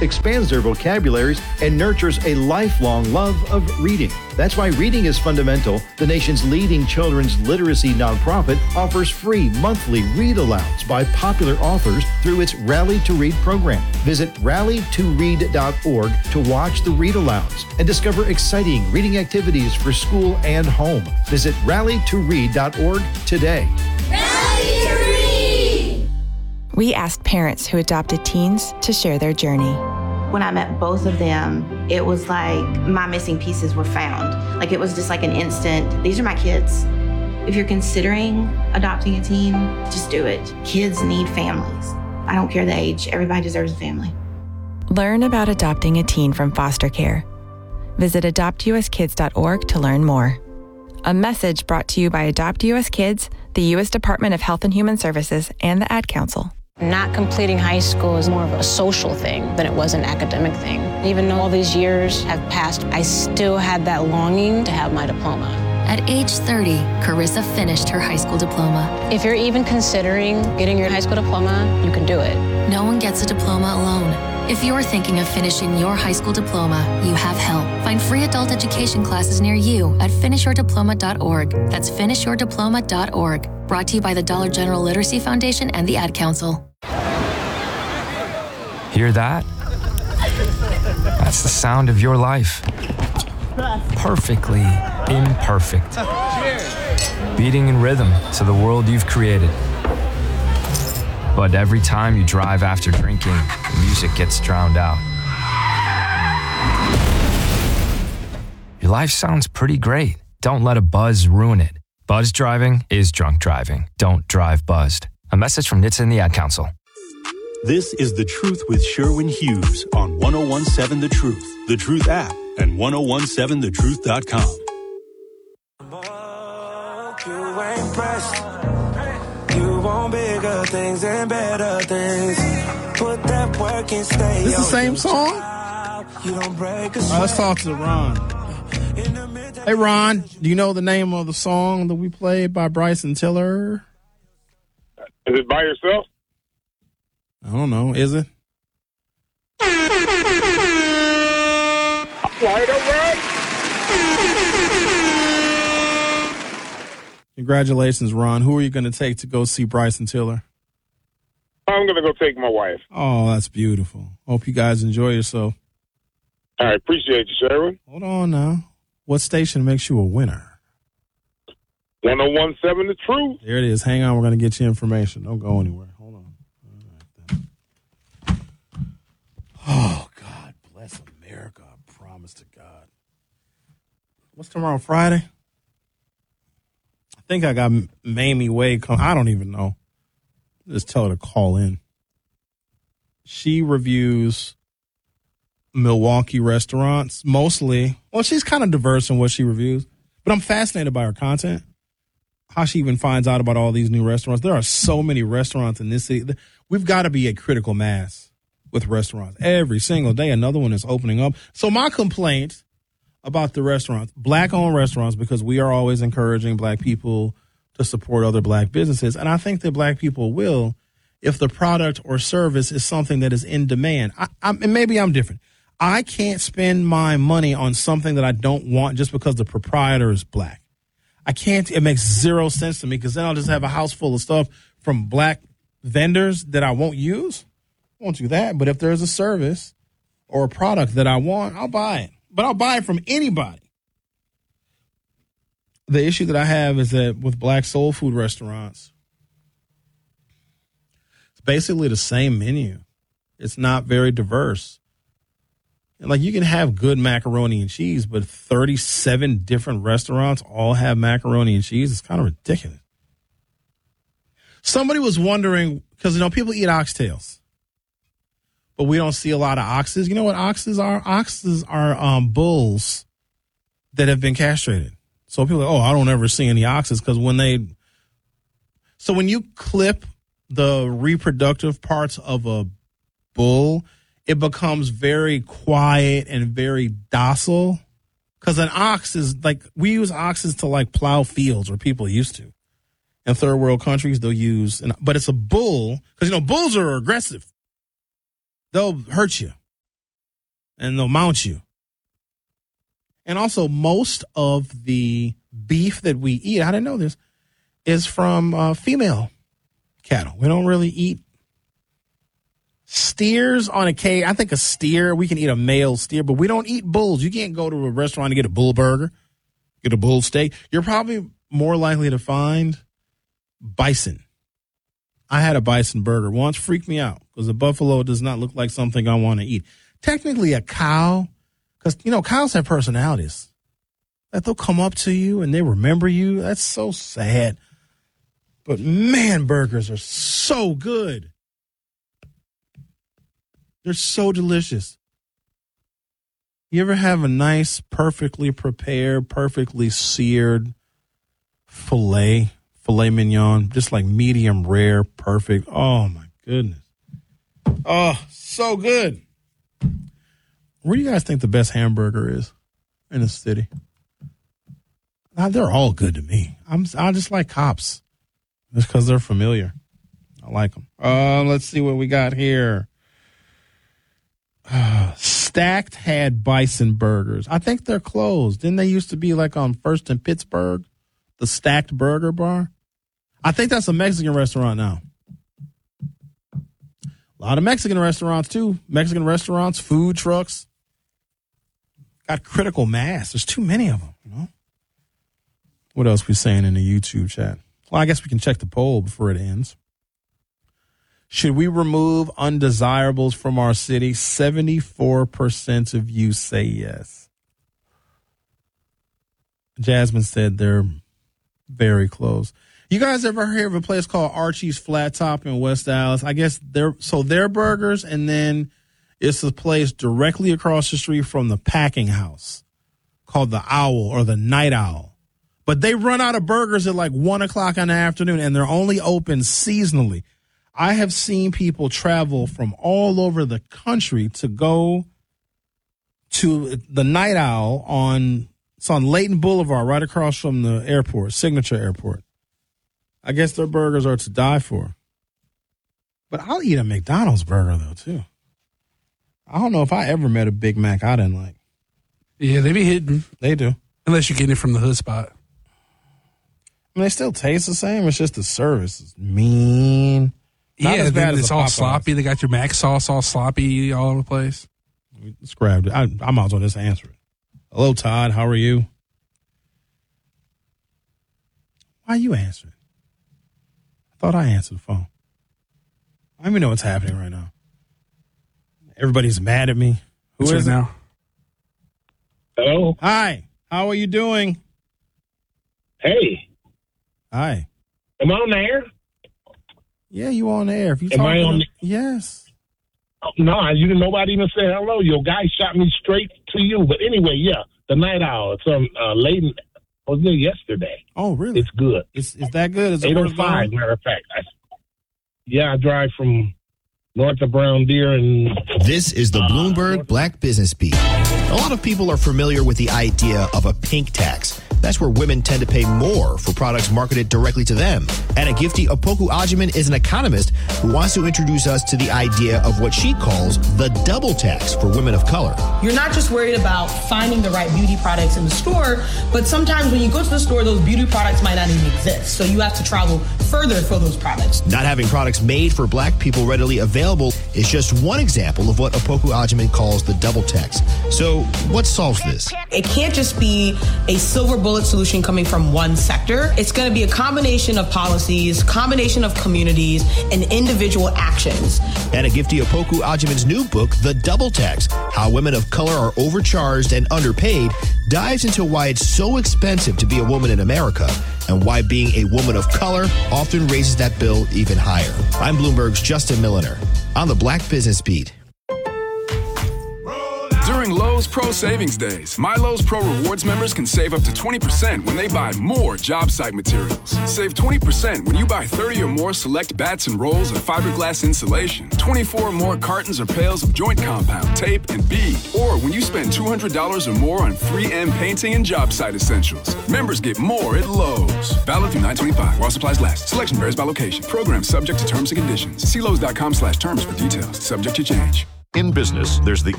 expands their vocabularies, and nurtures a lifelong love of reading. That's why Reading is Fundamental, the nation's leading children's literacy nonprofit, offers free monthly read-alouds by popular authors through its Rally to Read program. Visit rallytoread.org to watch the read-alouds and discover exciting reading activities for school and home. Visit rallytoread.org today. Rally to Read! We asked parents who adopted teens to share their journey. When I met both of them, it was like my missing pieces were found. Like it was just like an instant, these are my kids. If you're considering adopting a teen, just do it. Kids need families. I don't care the age, everybody deserves a family. Learn about adopting a teen from foster care. Visit adoptuskids.org to learn more. A message brought to you by Adopt US Kids, the U.S. Department of Health and Human Services, and the Ad Council. Not completing high school is more of a social thing than it was an academic thing. Even though all these years have passed, I still had that longing to have my diploma. At age 30, Carissa finished her high school diploma. If you're even considering getting your high school diploma, you can do it. No one gets a diploma alone. If you're thinking of finishing your high school diploma, you have help. Find free adult education classes near you at finishyourdiploma.org. That's finishyourdiploma.org. Brought to you by the Dollar General Literacy Foundation and the Ad Council. Hear that? That's the sound of your life. Perfectly imperfect. Beating in rhythm to the world you've created. But every time you drive after drinking, the music gets drowned out. Your life sounds pretty great. Don't let a buzz ruin it. Buzz driving is drunk driving. Don't drive buzzed. A message from NHTSA and the Ad Council. This is The Truth with Sherwin Hughes on 1017 The Truth, The Truth app, and 1017thetruth.com. You ain't pressed. You want bigger things and better things. Put that work and stay. This the same song? You don't break a let's talk to Ron. Hey, Ron, do you know the name of the song that we played by Bryson Tiller? Is it by yourself? I don't know. Is it? Right away. Congratulations, Ron. Who are you going to take to go see Bryson Tiller? I'm going to go take my wife. Oh, that's beautiful. Hope you guys enjoy yourself. All right. Appreciate you, Sherwin. Hold on now. What station makes you a winner? 1017 The Truth. There it is. Hang on. We're going to get you information. Don't go anywhere. Hold on. All right, then. Oh, God bless America. I promise to God. What's tomorrow, Friday? I think I got Mamie Wade come. I don't even know. Just tell her to call in. She reviews Milwaukee restaurants, mostly. Well, she's kind of diverse in what she reviews, but I'm fascinated by her content, how she even finds out about all these new restaurants. There are so many restaurants in this city. We've got to be a critical mass with restaurants. Every single day, another one is opening up. So my complaint about the restaurants, black-owned restaurants, because we are always encouraging black people to support other black businesses, and I think that black people will if the product or service is something that is in demand. And maybe I'm different. I can't spend my money on something that I don't want just because the proprietor is black. I can't. It makes zero sense to me because then I'll just have a house full of stuff from black vendors that I won't use. I won't do that. But if there's a service or a product that I want, I'll buy it. But I'll buy it from anybody. The issue that I have is that with black soul food restaurants, it's basically the same menu. It's not very diverse. Like, you can have good macaroni and cheese, but 37 different restaurants all have macaroni and cheese. It's kind of ridiculous. Somebody was wondering, because, people eat oxtails, but we don't see a lot of oxes. You know what oxes are? Oxes are bulls that have been castrated. So people are like, I don't ever see any oxes because when you clip the reproductive parts of a bull, it becomes very quiet and very docile because an ox is we use oxes to plow fields, or people used to. In third world countries, they'll use, but it's a bull because, bulls are aggressive. They'll hurt you. and they'll mount you. And also, most of the beef that we eat, I didn't know this, is from female cattle. We don't really eat steers on a cage. I think a steer, we can eat a male steer, but we don't eat bulls. You can't go to a restaurant and get a bull burger, get a bull steak. You're probably more likely to find bison. I had a bison burger once, freaked me out because a buffalo does not look like something I want to eat. Technically a cow, because, cows have personalities. That they'll come up to you and they remember you. That's so sad. But man, burgers are so good. They're so delicious. You ever have a nice, perfectly prepared, perfectly seared filet mignon, just like medium rare, perfect. Oh my goodness. Oh, so good. Where do you guys think the best hamburger is in the city? Now, they're all good to me. I just like Cops just because they're familiar. I like them. Let's see what we got here. Stacked had bison burgers. I think they're closed. Didn't they used to be like on First and Pittsburgh, the Stacked Burger Bar? I think that's a Mexican restaurant now. A lot of Mexican restaurants too. Mexican restaurants, food trucks. Got critical mass. There's too many of them, What else we saying in the YouTube chat? Well, I guess we can check the poll before it ends. Should we remove undesirables from our city? 74% of you say yes. Jasmine said they're very close. You guys ever hear of a place called Archie's Flat Top in West Dallas? I guess their burgers, and then it's a place directly across the street from the packing house called the Owl or the Night Owl. But they run out of burgers at like 1 o'clock in the afternoon, and they're only open seasonally. I have seen people travel from all over the country to go to the Night Owl it's on Layton Boulevard, right across from the airport, Signature Airport. I guess their burgers are to die for. But I'll eat a McDonald's burger, though, too. I don't know if I ever met a Big Mac I didn't like. Yeah, they be hidden. They do. Unless you're getting it from the hood spot. I mean, they still taste the same. It's just the service is mean. Not yeah, as bad as it's all sloppy. They got your mac sauce all sloppy all over the place. Let's grab it. I might as well just answer it. Hello, Todd. How are you? Why are you answering? I thought I answered the phone. I don't even know what's happening right now. Everybody's mad at me. Who is it now? Hello. Hi. How are you doing? Hey. Hi. Am I on the air? Yeah, you on the air. If you Am I on? Yes. No, nobody even said hello. Your guy shot me straight to you. But anyway, yeah, the Night Owl. It's on Layton. I was there yesterday. Oh, really? It's good. Is that good? Is it 805, matter of fact. I drive from north of Brown Deer. And this is the Bloomberg Black Business Beat. A lot of people are familiar with the idea of a pink tax. That's where women tend to pay more for products marketed directly to them. Anagifty Opoku Ajiman is an economist who wants to introduce us to the idea of what she calls the double tax for women of color. You're not just worried about finding the right beauty products in the store, but sometimes when you go to the store, those beauty products might not even exist. So you have to travel further for those products. Not having products made for black people readily available is just one example of what Opoku Ajiman calls the double tax. So what solves this? It can't just be a silver bullet solution coming from one sector. It's going to be a combination of policies, combination of communities, and individual actions. Anagifty Opoku Ajiman's new book, The Double Tax, How Women of Color Are Overcharged and Underpaid, dives into why it's so expensive to be a woman in America and why being a woman of color often raises that bill even higher. I'm Bloomberg's Justin Milliner on the Black Business Beat. During Lowe's Pro Savings Days, My Lowe's Pro Rewards members can save up to 20% when they buy more job site materials. Save 20% when you buy 30 or more select bats and rolls of fiberglass insulation, 24 or more cartons or pails of joint compound, tape, and bead, or when you spend $200 or more on 3M painting and job site essentials. Members get more at Lowe's. Valid through 9/25 while supplies last. Selection varies by location. Program subject to terms and conditions. See Lowe's.com/terms for details. Subject to change. In business, there's the